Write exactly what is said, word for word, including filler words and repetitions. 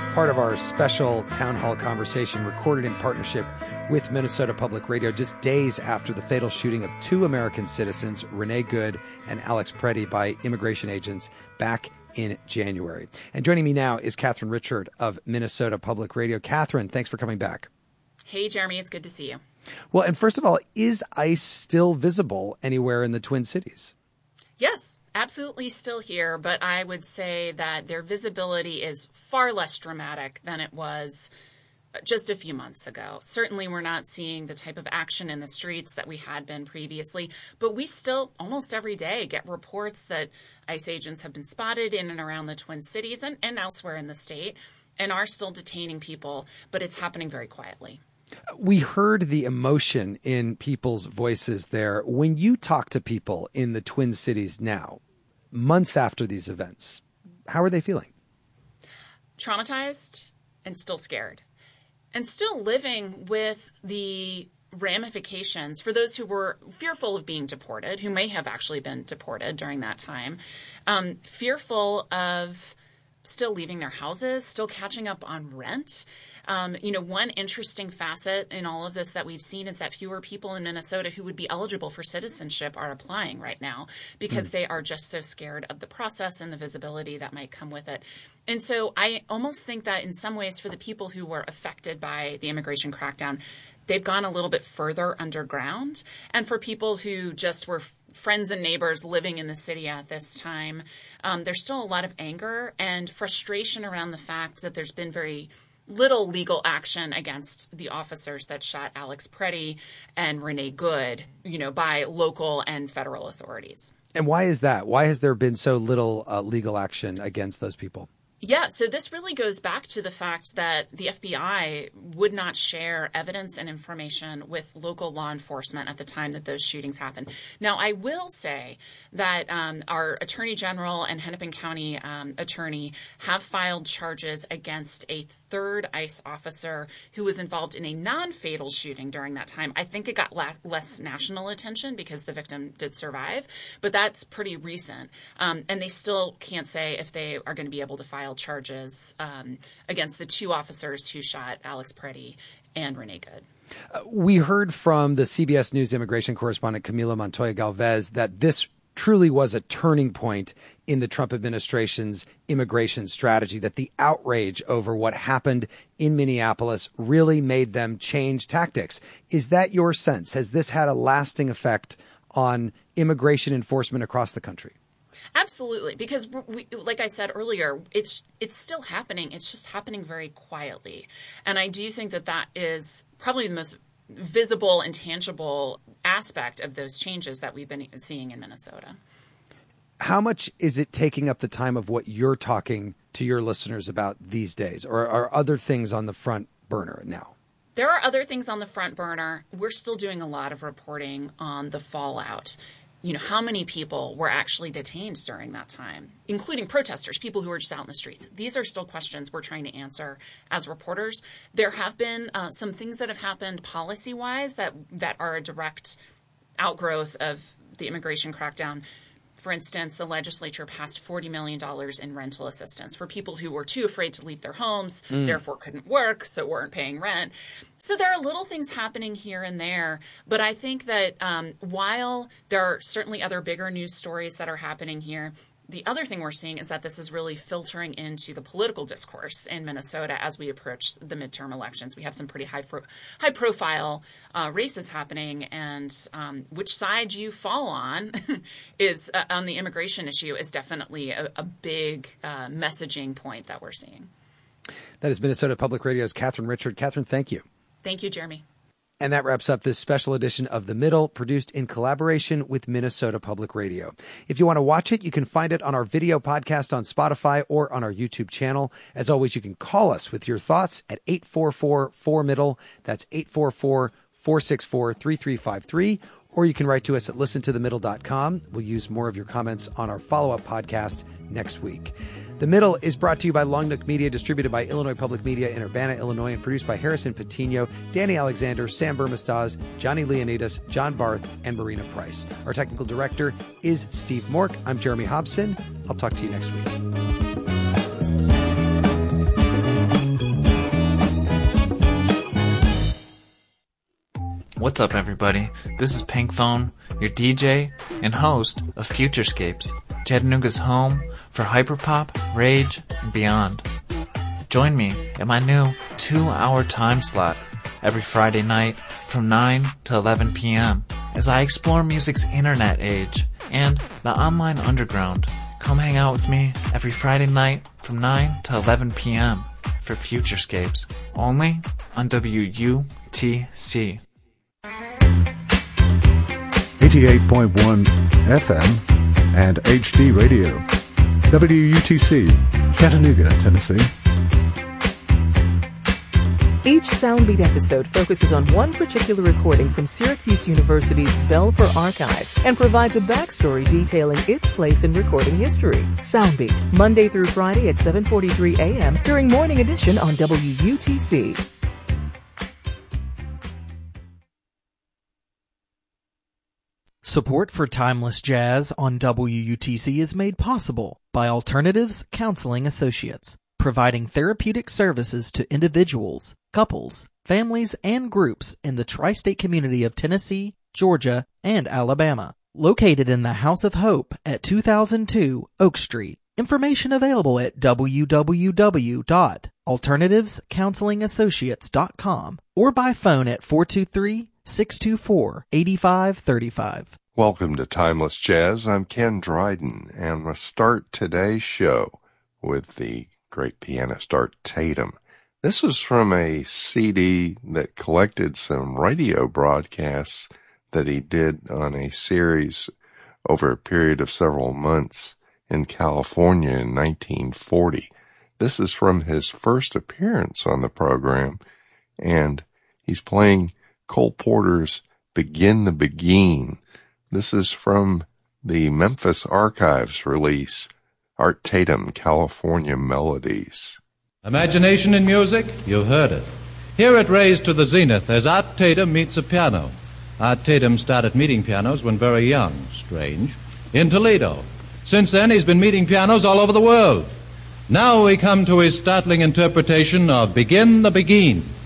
part of our special town hall conversation recorded in partnership with Minnesota Public Radio just days after the fatal shooting of two American citizens, Renee Good and Alex Preddy, by immigration agents back in January. And joining me now is Catherine Richard of Minnesota Public Radio. Catherine, thanks for coming back. Hey, Jeremy, it's good to see you. Well, and first of all, is ICE still visible anywhere in the Twin Cities? Yes, absolutely still here, but I would say that their visibility is far less dramatic than it was just a few months ago. Certainly we're not seeing the type of action in the streets that we had been previously, but we still almost every day get reports that ICE agents have been spotted in and around the Twin Cities and, and elsewhere in the state and are still detaining people, but it's happening very quietly. We heard the emotion in people's voices there. When you talk to people in the Twin Cities now, months after these events, how are they feeling? Traumatized and still scared, and still living with the ramifications for those who were fearful of being deported, who may have actually been deported during that time, um, fearful of still leaving their houses, still catching up on rent. Um, you know, one interesting facet in all of this that we've seen is that fewer people in Minnesota who would be eligible for citizenship are applying right now because mm. they are just so scared of the process and the visibility that might come with it. And so I almost think that in some ways for the people who were affected by the immigration crackdown, they've gone a little bit further underground. And for people who just were f- friends and neighbors living in the city at this time, um, there's still a lot of anger and frustration around the fact that there's been very little legal action against the officers that shot Alex Preddy and Renee Good, you know, by local and federal authorities. And why is that? Why has there been so little uh, legal action against those people? Yeah, so this really goes back to the fact that the F B I would not share evidence and information with local law enforcement at the time that those shootings happened. Now, I will say that um, our Attorney General and Hennepin County um, attorney have filed charges against a third ICE officer who was involved in a non-fatal shooting during that time. I think it got less, less national attention because the victim did survive, but that's pretty recent. Um, and they still can't say if they are going to be able to file charges um, against the two officers who shot Alex Preddy and Renee Good. Uh, we heard from the C B S News immigration correspondent Camila Montoya Galvez that this truly was a turning point in the Trump administration's immigration strategy, that the outrage over what happened in Minneapolis really made them change tactics. Is that your sense? Has this had a lasting effect on immigration enforcement across the country? Absolutely, because we, like I said earlier, it's it's still happening. It's just happening very quietly. And I do think that that is probably the most visible and tangible aspect of those changes that we've been seeing in Minnesota. How much is it taking up the time of what you're talking to your listeners about these days? Or are other things on the front burner now? There are other things on the front burner. We're still doing a lot of reporting on the fallout. You know, how many people were actually detained during that time, including protesters, people who were just out in the streets? These are still questions we're trying to answer as reporters. There have been uh, some things that have happened policy-wise that, that are a direct outgrowth of the immigration crackdown. For instance, the legislature passed forty million dollars in rental assistance for people who were too afraid to leave their homes, mm. therefore couldn't work, so weren't paying rent. So there are little things happening here and there. But I think that um, while there are certainly other bigger news stories that are happening here, the other thing we're seeing is that this is really filtering into the political discourse in Minnesota as we approach the midterm elections. We have some pretty high fro- high profile uh, races happening, and um, which side you fall on is uh, on the immigration issue is definitely a, a big uh, messaging point that we're seeing. That is Minnesota Public Radio's Catherine Richard. Catherine, thank you. Thank you, Jeremy. And that wraps up this special edition of The Middle, produced in collaboration with Minnesota Public Radio. If you want to watch it, you can find it on our video podcast on Spotify or on our YouTube channel. As always, you can call us with your thoughts at eight four four, four middle. That's eight four four, four six four, three three five three. Or you can write to us at listen to the middle dot com. We'll use more of your comments on our follow-up podcast next week. The Middle is brought to you by Long Nook Media, distributed by Illinois Public Media in Urbana, Illinois, and produced by Harrison Patino, Danny Alexander, Sam Burmistaz, Johnny Leonidas, John Barth, and Marina Price. Our technical director is Steve Mork. I'm Jeremy Hobson. I'll talk to you next week. What's up, everybody? This is Pink Phone, your D J and host of Futurescapes, Chattanooga's home for hyperpop, rage, and beyond. Join me in my new two-hour time slot every Friday night from nine to eleven p.m. as I explore music's internet age and the online underground. Come hang out with me every Friday night from nine to eleven p.m. for Futurescapes, only on W U T C. eighty-eight point one F M and H D Radio. W U T C, Chattanooga, Tennessee. Each Soundbeat episode focuses on one particular recording from Syracuse University's Belfer Archives and provides a backstory detailing its place in recording history. Soundbeat, Monday through Friday at seven forty-three a.m. during Morning Edition on W U T C. Support for Timeless Jazz on W U T C is made possible by Alternatives Counseling Associates, providing therapeutic services to individuals, couples, families, and groups in the tri-state community of Tennessee, Georgia, and Alabama. Located in the House of Hope at two thousand two Oak Street. Information available at w w w dot alternatives counseling associates dot com or by phone at four two three, six two four, eight five three five. Welcome to Timeless Jazz. I'm Ken Dryden, and I'm going to start today's show with the great pianist Art Tatum. This is from a C D that collected some radio broadcasts that he did on a series over a period of several months in California in nineteen forty. This is from his first appearance on the program, and he's playing Cole Porter's Begin the Beguine. This is from the Memphis Archives release, Art Tatum, California Melodies. Imagination in music, you've heard it. Here it raised to the zenith as Art Tatum meets a piano. Art Tatum started meeting pianos when very young, strange, in Toledo. Since then, he's been meeting pianos all over the world. Now we come to his startling interpretation of Begin the Beguine.